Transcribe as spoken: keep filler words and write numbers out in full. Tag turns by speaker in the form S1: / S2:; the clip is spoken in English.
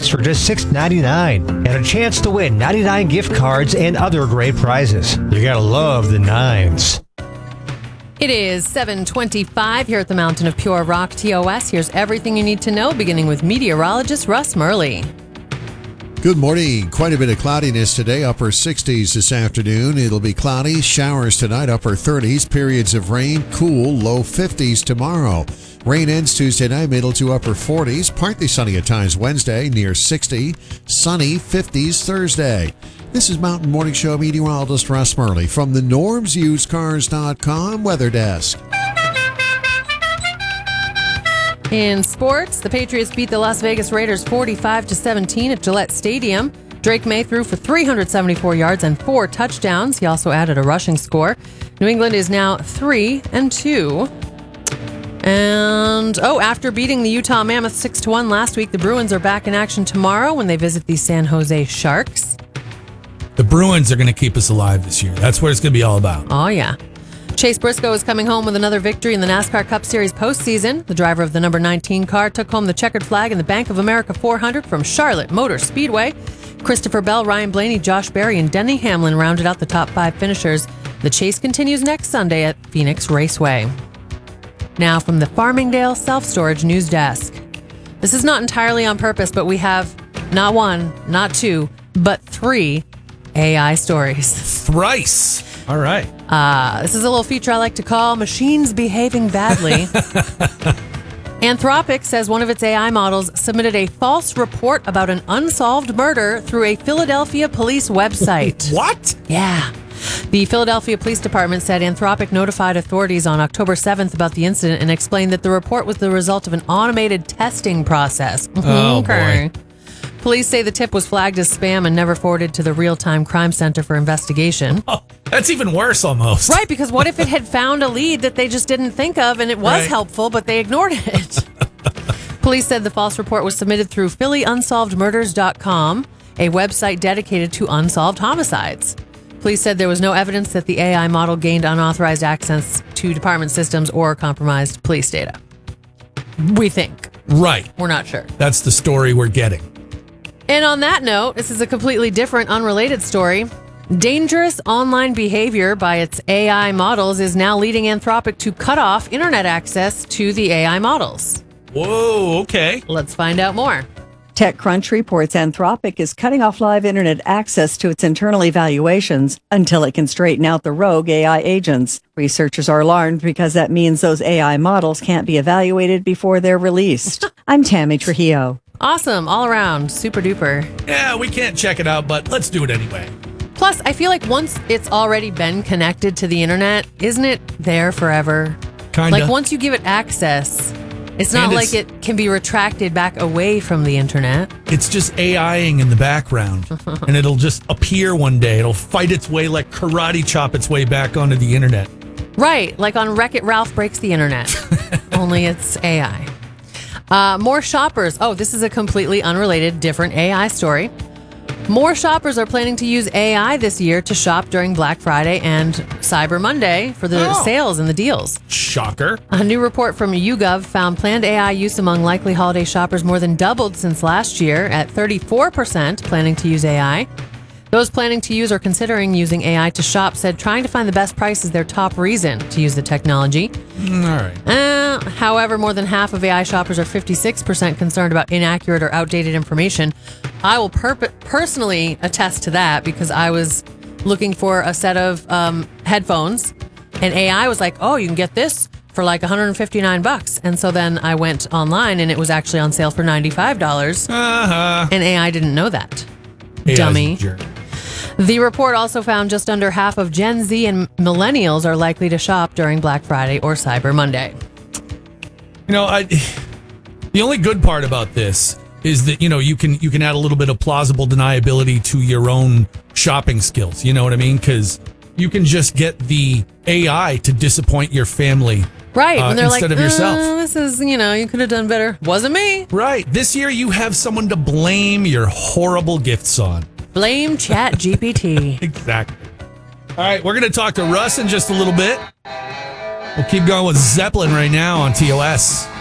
S1: box for just six ninety-nine. And a chance to win ninety-nine gift cards and other great prizes. You gotta love the nines.
S2: It is seven twenty-five here at the Mountain of Pure Rock T O S. Here's everything you need to know, beginning with meteorologist Russ Murley.
S3: Good morning. Quite a bit of cloudiness today, upper sixties this afternoon. It'll be cloudy, showers tonight, upper thirties, periods of rain, cool, low fifties tomorrow. Rain ends Tuesday night, middle to upper forties, partly sunny at times Wednesday, near sixty, sunny fifties Thursday. This is Mountain Morning Show meteorologist Russ Murley from the norms used cars dot com weather desk.
S2: In sports, the Patriots beat the Las Vegas Raiders forty-five to seventeen at Gillette Stadium. Drake May threw for three hundred seventy-four yards and four touchdowns. He also added a rushing score. New England is now three and two. And, oh, after beating the Utah Mammoth six to one last week, the Bruins are back in action tomorrow when they visit the San Jose Sharks.
S4: The Bruins are going to keep us alive this year. That's what it's going to be all about.
S2: Oh, yeah. Chase Briscoe is coming home with another victory in the NASCAR Cup Series postseason. The driver of the number nineteen car took home the checkered flag in the Bank of America four hundred from Charlotte Motor Speedway. Christopher Bell, Ryan Blaney, Josh Berry, and Denny Hamlin rounded out the top five finishers. The chase continues next Sunday at Phoenix Raceway. Now from the Farmingdale Self-Storage News Desk. This is not entirely on purpose, but we have not one, not two, but three A I stories.
S4: Thrice. All right.
S2: Uh, this is a little feature I like to call Machines Behaving Badly. Anthropic says one of its A I models submitted a false report about an unsolved murder through a Philadelphia police website.
S4: What?
S2: Yeah. The Philadelphia Police Department said Anthropic notified authorities on October seventh about the incident and explained that the report was the result of an automated testing process.
S4: Oh,
S2: okay.
S4: boy.
S2: Police say the tip was flagged as spam and never forwarded to the Real-Time Crime Center for investigation.
S4: Oh, that's even worse almost.
S2: Right, because what if it had found a lead that they just didn't think of and it was
S4: Right.
S2: helpful, but they ignored it? Police said the false report was submitted through Philly Unsolved Murders dot com, a website dedicated to unsolved homicides. Police said there was no evidence that the A I model gained unauthorized access to department systems or compromised police data. We think.
S4: Right.
S2: We're not sure.
S4: That's the story we're getting.
S2: And on that note, this is a completely different, unrelated story. Dangerous online behavior by its A I models is now leading Anthropic to cut off internet access to the A I models.
S4: Whoa, okay.
S2: Let's find out more.
S5: TechCrunch reports Anthropic is cutting off live internet access to its internal evaluations until it can straighten out the rogue A I agents. Researchers are alarmed because that means those A I models can't be evaluated before they're released. I'm Tammy Trujillo.
S2: Awesome, all around, super duper.
S4: Yeah, we can't check it out, but let's do it anyway.
S2: Plus, I feel like once it's already been connected to the internet, isn't it there forever?
S4: Kinda.
S2: Like once you give it access, it's not
S4: And
S2: like
S4: it's-
S2: it can be retracted back away from the internet.
S4: It's just AIing in the background, and it'll just appear one day. It'll fight its way, like karate chop its way back onto the internet.
S2: Right, like on Wreck-It Ralph Breaks the Internet. Only it's A I. Uh, more shoppers. Oh, this is a completely unrelated, different A I story. More shoppers are planning to use A I this year to shop during Black Friday and Cyber Monday for the
S4: Oh.
S2: sales and the deals.
S4: Shocker.
S2: A new report from YouGov found planned A I use among likely holiday shoppers more than doubled since last year, at thirty-four percent planning to use A I. Those planning to use or considering using A I to shop said trying to find the best price is their top reason to use the technology.
S4: Mm, all right.
S2: Uh, however, more than half of A I shoppers are fifty-six percent concerned about inaccurate or outdated information. I will per- personally attest to that because I was looking for a set of um, headphones and A I was like, oh, you can get this for like one hundred fifty-nine bucks. And so then I went online and it was actually on sale for ninety-five dollars.
S4: Uh-huh.
S2: And A I didn't know that.
S4: A I's
S2: Dummy.
S4: a jerk.
S2: The report also found just under half of Gen Z and millennials are likely to shop during Black Friday or Cyber Monday.
S4: You know, I the only good part about this is that, you know, you can you can add a little bit of plausible deniability to your own shopping skills. You know what I mean? Because you can just get the A I to disappoint your family.
S2: Right.
S4: Uh,
S2: When they're
S4: instead
S2: like,
S4: of yourself.
S2: "Uh, this is, you know, you could have done better. Wasn't me.
S4: Right. This year you have someone to blame your horrible gifts on.
S2: Blame Chat G P T.
S4: Exactly. All right, we're going to talk to Russ in just a little bit. We'll keep going with Zeppelin right now on T O S.